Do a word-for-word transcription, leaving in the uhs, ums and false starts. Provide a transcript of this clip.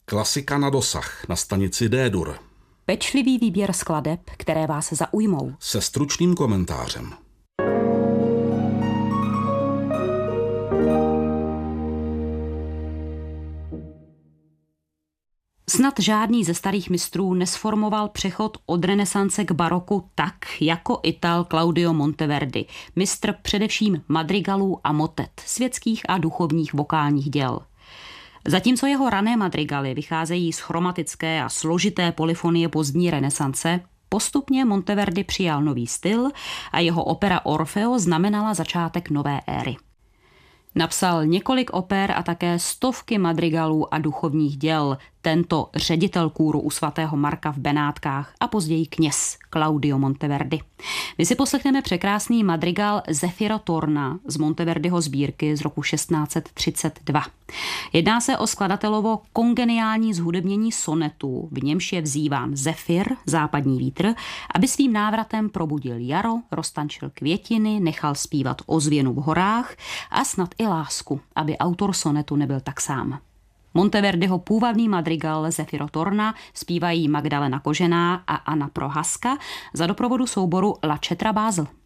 Klasika na dosah na stanici D-dur. Pečlivý výběr skladeb, které vás zaujmou. Se stručným komentářem. Snad žádný ze starých mistrů nesformoval přechod od renesance k baroku tak, jako Ital Claudio Monteverdi, mistr především madrigalů a motet, světských a duchovních vokálních děl. Zatímco jeho rané madrigaly vycházejí z chromatické a složité polyfonie pozdní renesance, postupně Monteverdi přijal nový styl a jeho opera Orfeo znamenala začátek nové éry. Napsal několik oper a také stovky madrigalů a duchovních děl, tento ředitel kůru u svatého Marka v Benátkách a později kněz Claudio Monteverdi. My si poslechneme překrásný madrigal Zefiro Torna z Monteverdiho sbírky z roku šestnáct set třicet dva. Jedná se o skladatelovo kongeniální zhudebnění sonetu, v němž je vzýván Zefir, západní vítr, aby svým návratem probudil jaro, roztančil květiny, nechal zpívat ozvěnu v horách a snad i lásku, aby autor sonetu nebyl tak sám. Monteverdiho půvabný madrigal Zefiro Torna zpívají Magdalena Kožená a Anna Prohaska za doprovodu souboru La Cetra Basel.